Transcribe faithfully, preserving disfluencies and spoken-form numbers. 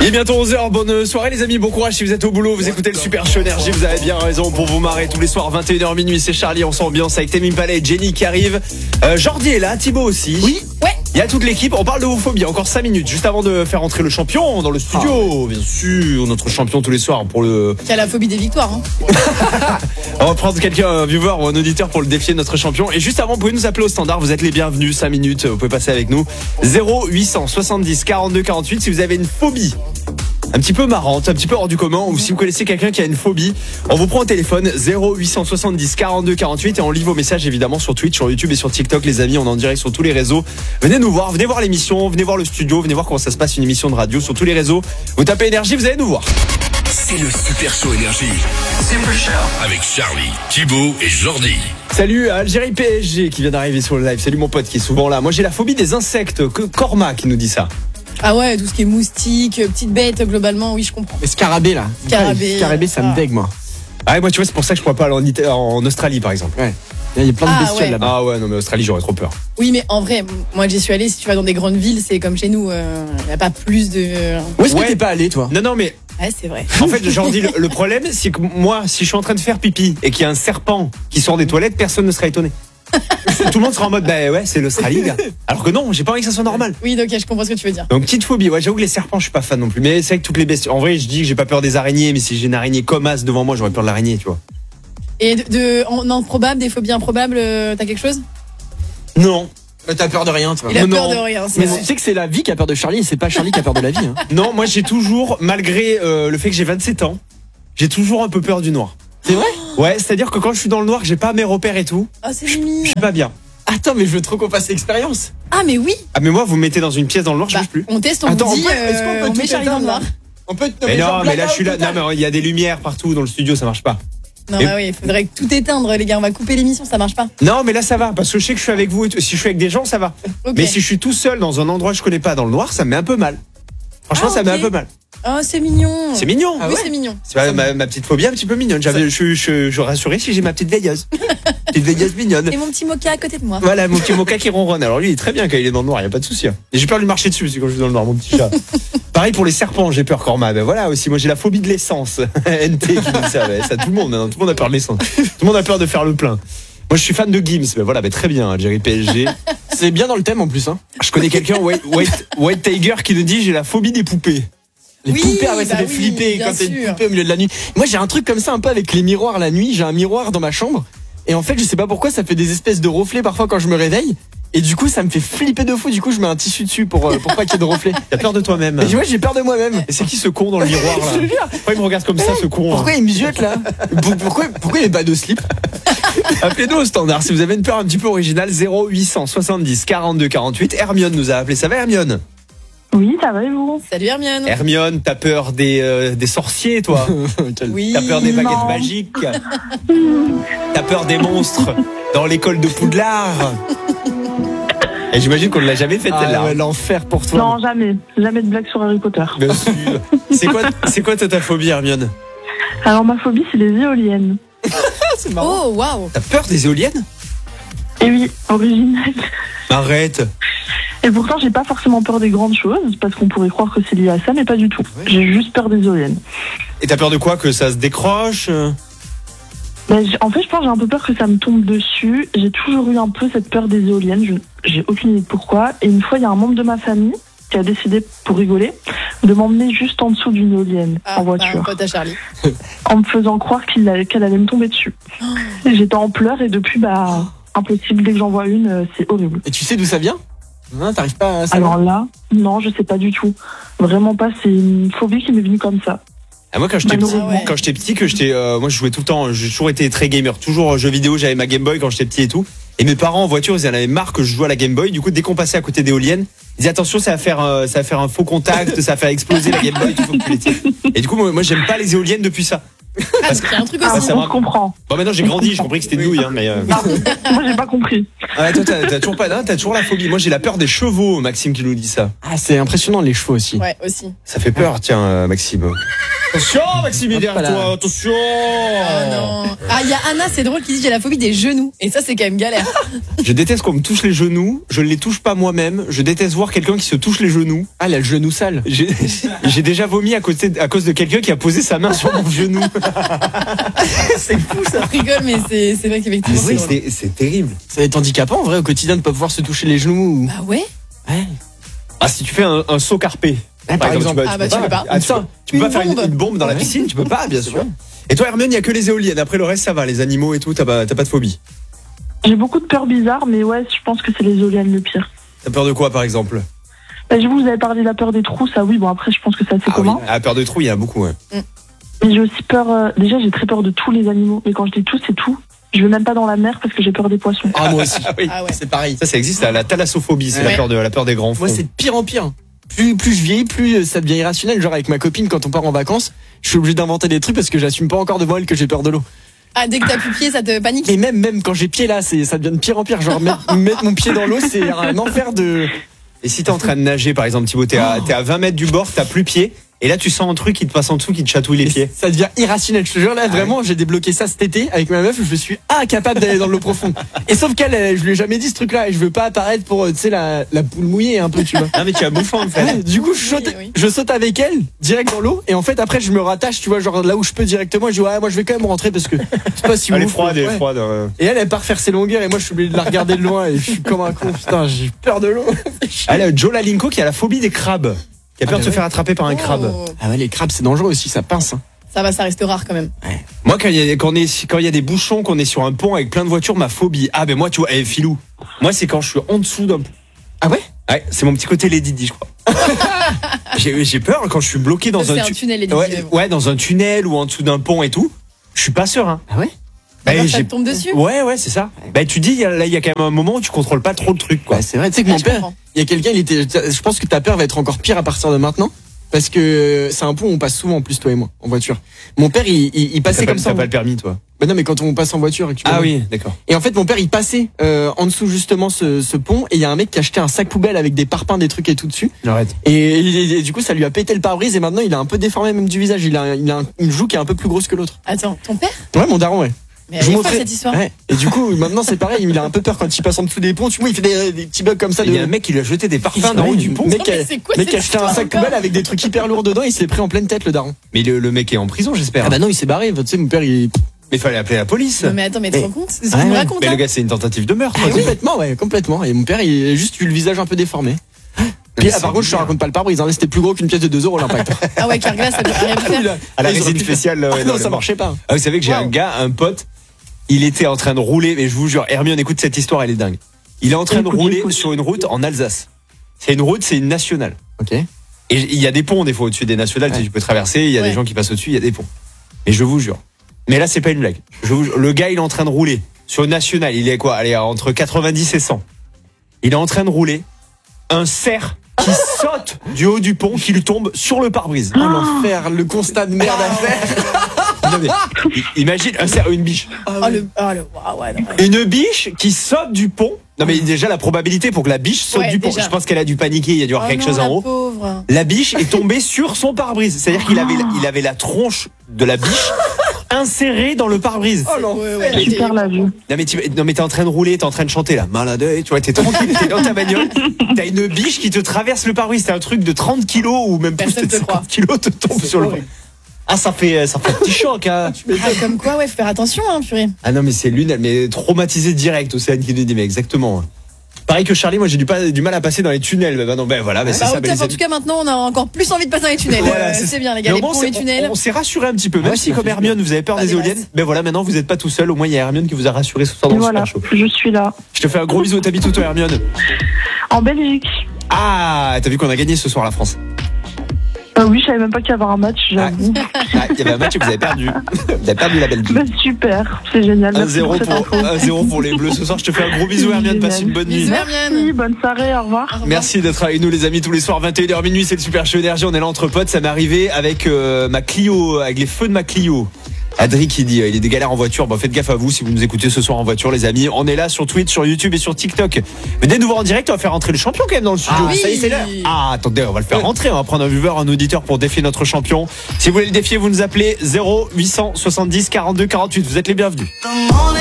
Il est bientôt onze heures, bonne soirée les amis, bon courage si vous êtes au boulot, vous écoutez le Super Show Énergie, vous avez bien raison pour vous marrer tous les soirs, vingt et une heures minuit, c'est Charlie, on s'ambiance avec Tame Impala et Jenny qui arrive. Euh, Jordi est là, Thibaut aussi. Oui. Ouais. Il y a toute l'équipe, on parle de vos phobies, encore cinq minutes, juste avant de faire entrer le champion dans le studio, ah. Bien sûr, notre champion tous les soirs pour le... Qui a la phobie des victoires. Hein. On va prendre quelqu'un, un viewer ou un auditeur pour le défier, notre champion. Et juste avant, vous pouvez nous appeler au standard, vous êtes les bienvenus, cinq minutes, vous pouvez passer avec nous. zéro huit cent soixante-dix quarante-deux quarante-huit si vous avez une phobie un petit peu marrante, un petit peu hors du commun, ou si vous connaissez quelqu'un qui a une phobie, on vous prend au téléphone zéro huit cent soixante-dix quarante-deux quarante-huit et on lit vos messages évidemment sur Twitch, sur YouTube et sur TikTok les amis, on est en direct sur tous les réseaux. Venez nous voir, venez voir l'émission, venez voir le studio, venez voir comment ça se passe une émission de radio sur tous les réseaux. Vous tapez Énergie, vous allez nous voir. C'est le Super Show Énergie. Super Show avec Charlie, Thibaut et Jordi. Salut à Algérie P S G qui vient d'arriver sur le live. Salut mon pote qui est souvent là. Moi j'ai la phobie des insectes, que Korma qui nous dit ça. Ah ouais, tout ce qui est moustique, petites bêtes, globalement, oui, je comprends. Les scarabées là. Scarabées. Scarabées, ça me Ah. dégue moi. Ah ouais, moi tu vois, c'est pour ça que je pourrais pas aller en, Ita- en Australie par exemple. Ouais. Il y a plein de Ah, bestioles ouais. là-bas. Ah ouais, non mais Australie j'aurais trop peur. Oui, mais en vrai, moi j'y suis allée, si tu vas dans des grandes villes, c'est comme chez nous, il euh, n'y a pas plus de... Où est-ce Ouais. que t'es pas allé toi? Non non mais Ouais, c'est vrai. en fait Jordi, le, le problème c'est que moi si je suis en train de faire pipi et qu'il y a un serpent qui sort des toilettes, personne ne sera étonné. Tout le monde sera en mode bah ouais c'est l'Australie gars. Alors que non, j'ai pas envie que ça soit normal. Oui, donc je comprends ce que tu veux dire. Donc petite phobie, ouais j'avoue que les serpents je suis pas fan non plus. Mais c'est vrai que toutes les bestioles, en vrai je dis que j'ai pas peur des araignées, mais si j'ai une araignée comme as devant moi j'aurais peur de l'araignée tu vois. Et de, de en improbable, des phobies improbables, euh, t'as quelque chose? Non. Mais T'as peur de rien toi. Il a non. peur de rien, c'est Mais vrai. tu sais que c'est la vie qui a peur de Charlie et c'est pas Charlie qui a peur de la vie. Hein. Non, moi j'ai toujours, malgré euh, le fait que j'ai vingt-sept ans, j'ai toujours un peu peur du noir. C'est vrai? Ouais, c'est-à-dire que quand je suis dans le noir, que j'ai pas mes repères et tout, Ah, c'est je mignon. suis pas bien. Attends, mais je veux trop qu'on fasse l'expérience. Ah, mais oui. Ah mais moi vous me mettez dans une pièce dans le noir, je Bah, bouge plus. on teste, on Attends, vous on dit, peut- est-ce qu'on euh, peut on tout met Charlie dans le éteindre, noir. On peut Mais non, mais là je suis là, non mais il y a des lumières partout dans le studio, ça marche pas. Non, Et- bah oui, il faudrait que tout éteindre, les gars, on va couper l'émission, ça marche pas. Non mais là ça va, parce que je sais que je suis avec vous et tout. Si je suis avec des gens, ça va. Ok. Mais si je suis tout seul dans un endroit que je connais pas dans le noir, ça me met un peu mal. Franchement, Ah, ça me met ok. un peu mal. Oh, c'est mignon. C'est mignon. Ah Oui, ouais c'est mignon. C'est pas ma, ma petite phobie un petit peu mignonne. J'avais, je, je, je rassurais si j'ai ma petite veilleuse. Petite veilleuse mignonne. Et mon petit mocha à côté de moi. Voilà, mon petit mocha qui ronronne. Alors lui, il est très bien quand il est dans le noir, il n'y a pas de souci. hein. Et j'ai peur de lui marcher dessus, c'est quand je suis dans le noir, mon petit chat. Pareil pour les serpents, j'ai peur, Korma. Ben voilà aussi, moi j'ai la phobie de l'essence. N T qui dit ça, ben, ça tout le monde, hein. Tout le monde a peur de l'essence. Tout le monde a peur de faire le plein. Moi je suis fan de Gims, ben voilà, ben très bien, Algérie P S G. C'est bien dans le thème en plus. Hein. Je connais quelqu'un, White, White, White Tiger, qui nous dit j'ai la phobie des poupées. Les Oui, poupées, ah ouais, ça bah fait oui, flipper bien quand t'es une sûr. poupée au milieu de la nuit. Moi, j'ai un truc comme ça un peu avec les miroirs la nuit. J'ai un miroir dans ma chambre. Et en fait, je sais pas pourquoi, ça fait des espèces de reflets parfois quand je me réveille. Et du coup, ça me fait flipper de fou. Du coup, je mets un tissu dessus pour, euh, pour pas qu'il y ait de reflets. T'as peur de toi-même. Et tu vois, j'ai peur de moi-même. Et c'est qui ce con dans le miroir là? Je te jure. Pourquoi il me regarde comme ça ce con? Pourquoi hein il me ziote là? Pour- Pourquoi, pourquoi il est pas de slip? Appelez-nous au standard si vous avez une peur un petit peu originale. Zéro huit cent soixante-dix quarante-deux quarante-huit. Hermione nous a appelé. Ça va Hermione? Oui, ça va et vous? Salut Hermione. Hermione, t'as peur des, euh, des sorciers toi? Oui. T'as peur des baguettes Non. magiques? T'as peur des monstres dans l'école de Poudlard? Et j'imagine qu'on ne l'a jamais fait celle-là. Ah ouais, l'enfer pour toi. Non, jamais. Jamais de blague sur Harry Potter. Bien sûr. C'est quoi, c'est quoi toi, ta phobie Hermione? Alors, ma phobie, c'est les éoliennes. C'est marrant. Oh, waouh. T'as peur des éoliennes? Et oui, original. Arrête. Et pourtant, j'ai pas forcément peur des grandes choses, parce qu'on pourrait croire que c'est lié à ça, mais pas du tout. J'ai juste peur des éoliennes. Et t'as peur de quoi? Que ça se décroche? Ben, j'- en fait, je pense que j'ai un peu peur que ça me tombe dessus. J'ai toujours eu un peu cette peur des éoliennes. Je- J'ai aucune idée de pourquoi. Et une fois, il y a un membre de ma famille qui a décidé, pour rigoler, de m'emmener juste en dessous d'une éolienne, Ah, en voiture, bah, un pote à Charlie. en me faisant croire qu'il a- qu'elle allait me tomber dessus. Et j'étais en pleurs et depuis, bah, impossible. Dès que j'en vois une, euh, c'est horrible. Et tu sais d'où ça vient? Non, t'arrives pas à savoir. Alors là, non, je sais pas du tout. Vraiment pas. C'est une phobie qui m'est venue comme ça. Ah, moi quand j'étais Bah, petit, non, ouais. quand j'étais petit, que j'étais, euh, moi je jouais tout le temps, j'ai toujours été très gamer, toujours euh, jeux vidéo, j'avais ma Game Boy quand j'étais petit et tout. Et mes parents en voiture, ils en avaient marre que je joue à la Game Boy. Du coup, dès qu'on passait à côté d'éoliennes, ils disaient attention, ça va faire, euh, ça va faire un faux contact, ça va faire exploser la Game Boy, il faut que tu les tires. Et du coup, moi, moi j'aime pas les éoliennes depuis ça. Ah, il y a un truc Ah, aussi. ça on va. se comprend. Bon, maintenant j'ai grandi, j'ai compris que c'était une douille, hein, mais. Euh... Moi, j'ai pas compris. Ouais, toi, t'as, t'as toujours pas, hein, t'as toujours la phobie. Moi, j'ai la peur des chevaux, Maxime qui nous dit ça. Ah, c'est impressionnant les chevaux aussi. Ouais, aussi. Ça fait peur, tiens, euh, Maxime. Attention, Maxime, il est derrière Hop là. toi, attention. Oh non. Ah, il y a Anna, c'est drôle, qui dit j'ai la phobie des genoux. Et ça, c'est quand même galère. Je déteste qu'on me touche les genoux, je ne les touche pas moi-même, je déteste voir quelqu'un qui se touche les genoux. Ah, elle a le genou sale. J'ai j'ai déjà vomi à, côté, à cause de quelqu'un qui a posé sa main sur mon genou. C'est fou ça. Je rigole, mais c'est c'est vrai qu'effectivement. c'est Oui, drôle. c'est c'est terrible. Ça va être handicapant en vrai au quotidien de pas pouvoir se toucher les genoux. ou- Bah ouais. Ouais. Ah, si tu fais un, un saut carpé. par exemple. Ah, bah, tu peux pas. Ah, tu peux, tu peux Une pas faire une, bombe. une bombe dans la Ouais. piscine, tu peux pas, bien C'est sûr. vrai. Et toi, Hermione, il n'y a que les éoliennes. Après le reste, ça va, les animaux et tout, t'as pas, t'as pas de phobie. J'ai beaucoup de peurs bizarres, mais ouais, je pense que c'est les éoliennes le pire. T'as peur de quoi, par exemple? Bah, je vous avez parlé de la peur des trous, ça oui, bon après je pense que c'est assez Ah oui, commun. ah, peur de trou, il y en a beaucoup, ouais. Mais j'ai aussi peur, euh, déjà j'ai très peur de tous les animaux, mais quand je dis tout, c'est tout. Je vais même pas dans la mer parce que j'ai peur des poissons. Ah, moi aussi. Ah oui. Ah ouais. C'est pareil. Ça, ça existe, la, la thalassophobie, c'est Ouais. la peur de la peur des grands fonds. Moi, c'est de pire en pire. Plus, plus je vieillis, plus ça devient irrationnel. Genre, avec ma copine, quand on part en vacances, je suis obligé d'inventer des trucs parce que j'assume pas encore devant elle que j'ai peur de l'eau. Ah, dès que t'as plus pied, ça te panique. Et même, même quand j'ai pied là, c'est, ça devient de pire en pire. Genre, mettre, mettre mon pied dans l'eau, c'est un enfer de. Et si t'es en train de nager, par exemple, Thibaut, t'es à, t'es à vingt mètres du bord, t'as plus pied, et là tu sens un truc qui te passe en dessous, qui te chatouille les pieds. Ça devient irrationnel. Je te jure, là, vraiment, j'ai débloqué ça cet été avec ma meuf. Je suis incapable d'aller dans l'eau profonde. Et sauf qu'elle, elle, je lui ai jamais dit ce truc-là. Et je veux pas apparaître pour, tu sais, la, la poule mouillée un peu, tu vois. Non, mais tu as bouffant, en fait. Ouais, du coup, je saute, Oui, oui. je saute avec elle, direct dans l'eau. Et en fait, après, je me rattache, tu vois, genre là où je peux directement. Je dis, ouais, moi, je vais quand même rentrer parce que c'est pas si Elle est ouf, froide, elle est ouais. froide. euh. Et elle, elle part faire ses longueurs. Et moi, je suis obligé de la regarder de loin. Et je suis comme un con. Putain, j'ai peur de l'eau. Elle, Joe Lalinko qui a la phobie des crabes. Qui a peur Ah, de se ouais. faire attraper par un crabe. Oh. Ah ouais, les crabes, c'est dangereux aussi, ça pince. Hein. Ça va, ça reste rare quand même. Moi, quand il y a, quand on est, quand il y a des bouchons, qu'on est sur un pont avec plein de voitures, ma phobie. Ah, ben moi, tu vois, eh, filou. Moi, c'est quand je suis en dessous d'un pont. Ah ouais? Ouais, c'est mon petit côté Lady Di, je crois. j'ai, j'ai peur quand je suis bloqué dans C'est un, un tu- tunnel, Lady Di, ouais, mais bon. ouais, dans un tunnel ou en dessous d'un pont et tout. Je suis pas serein. Ah ouais? Bah, Alors, ça j'ai- te tombe dessus. Ouais, ouais, c'est ça. Bah, tu dis, il y a- là, il y a quand même un moment où tu contrôles pas trop le truc, quoi. Bah, c'est vrai, tu sais que Ah, mon je père, comprends. il y a quelqu'un, il était, je pense que ta peur va être encore pire à partir de maintenant. Parce que c'est un pont où on passe souvent en plus, toi et moi, en voiture. Mon père, il, il, il passait T'as pas- comme ça. T'as en- pas le permis, toi. Bah non, mais quand on passe en voiture et que tu Ah vois- oui, d'accord. Et en fait, mon père, il passait euh, en dessous justement ce, ce pont, et il y a un mec qui a acheté un sac poubelle avec des parpaings, des trucs et tout dessus. J'arrête. Et, et- et du coup, ça lui a pété le pare-brise, et maintenant, il a un peu déformé même du visage. Il a, il a un- une joue qui est un peu plus grosse que l'autre. Attends, ton père? Ouais, mon daron, ouais. Mais elle est folle, cette histoire. Ouais. Et du coup, maintenant, c'est pareil. Il a un peu peur quand il passe en dessous des ponts. Tu vois, il fait des, des petits bugs comme ça. Il y a de- un mec qui lui a jeté des parfums Ouais, dans le haut du pont. Mec, Non, mais a- c'est quoi mec cette a acheté un histoire sac encore poubelle avec des trucs hyper lourds dedans. Il s'est pris en pleine tête, le daron. Mais le, le mec est en prison, j'espère. Ah bah non, il s'est barré. Tu sais, mon père, il. Mais il fallait appeler la police. Non, mais attends, mais tu te Mais- rends compte? C'est ce Ouais, qu'il me ouais. raconte. Mais hein. le gars, c'est une tentative de meurtre. Ah, complètement, ouais, complètement. Et mon père, il a juste eu le visage un peu déformé. Puis Mais là, par c'est contre, je te bizarre. raconte pas le pare-brise. Hein. C'était plus gros qu'une pièce de deux euros l'impact. Ah ouais, Carglass, ça peut rien faire. Il a- À la ils auraient résine pu faire- spéciale. euh, Ah dans non, le ça mort. marchait pas. Ah, vous savez que j'ai Wow. un gars, un pote, il était en train de rouler, mais je vous jure, Hermione, écoute cette histoire, elle est dingue. Il est en train de Écoute, rouler écoute. sur une route en Alsace. C'est une route, c'est une nationale. Ok. Et il y a des ponts des fois au-dessus des nationales, tu sais, Ouais. tu peux traverser, il y a Ouais. des gens qui passent au-dessus, il y a des ponts. Et je vous jure. Mais là, c'est pas une blague. Je vous jure, le gars, il est en train de rouler sur une nationale. Il est quoi? Allez, entre quatre-vingt-dix et cent. Il est en train de rouler. Un cerf qui saute du haut du pont, qui lui tombe sur le pare-brise. Oh l'enfer, le constat de merde à faire. Non, mais, i- imagine un cerf, une biche. Oh le. Oh le. Ah ouais, non, ouais. Une biche qui saute du pont. Non mais déjà la probabilité pour que la biche saute Ouais, du pont. déjà. Je pense qu'elle a dû paniquer, il y a dû y avoir Oh quelque non, chose en la haut. pauvre. La biche est tombée sur son pare-brise. C'est-à-dire qu'il avait, il avait la tronche de la biche insérée dans le pare-brise. Oh l'enfer. Ouais, ouais, Super la vue. Non mais tu non mais t'es en train de rouler, t'es en train de chanter là, malade, tu vois, t'es tranquille, t'es dans ta bagnole, t'as une biche qui te traverse le pare-brise, t'as un truc de trente kilos ou même plus Personne de te croit. cinquante kilos te tombe sur le horrible. Ah ça fait ça fait un petit choc hein. Ah, comme quoi, ouais, faut faire attention, hein, purée. Ah non mais c'est l'une, elle m'est traumatisée direct, Océane qui nous dit mais exactement. Pareil que Charlie, moi j'ai du, pas, du mal à passer dans les tunnels. Bah non, ben voilà, ben c'est Bah, ça. au ben, top, les en amis. tout cas, maintenant, on a encore plus envie de passer dans les tunnels. Voilà, Euh, c'est- c'est bien, les gars, Mais les au moins, ponts, c'est- les tunnels. On, on s'est rassuré un petit peu. Même Ouais, si ça comme fait Hermione, vous avez peur Ah, des des éoliennes, masses. ben voilà, maintenant vous n'êtes pas tout seul. Au moins il y a Hermione qui vous a rassuré ce soir Et dans le voilà, Super Show. je suis là. Je te fais un gros bisou. T'habites où toi, Hermione? En Belgique. Ah, t'as vu qu'on a gagné ce soir la France. Euh, oui, je savais même pas qu'il y avait un match, j'avoue. Ah, il y avait un match et vous avez perdu. Vous avez perdu la Belgique. Bah, super, c'est génial. Merci un zéro pour cette pour, info. un zéro pour les Bleus. Ce soir, je te fais un gros bisou, Hermione. Passe une bonne nuit. Bisous, Merci, Hermione. bonne soirée, au revoir. Au revoir. Merci d'être avec nous les amis tous les soirs vingt et une heures minuit, c'est le Super Show Énergie, on est là entre potes, ça m'est arrivé avec euh, ma Clio, avec les feux de ma Clio. Adri qui dit, euh, il est des galères en voiture. Bon, faites gaffe à vous si vous nous écoutez ce soir en voiture, les amis. On est là sur Twitch, sur YouTube et sur TikTok. Mais dès nous voir en direct, on va faire rentrer le champion quand même dans le studio. Ah, ça y est, c'est l'heure. Ah, attendez, on va le faire rentrer. On va prendre un viewer, un auditeur pour défier notre champion. Si vous voulez le défier, vous nous appelez zéro huit cent soixante-dix quarante-deux quarante-huit. Vous êtes les bienvenus.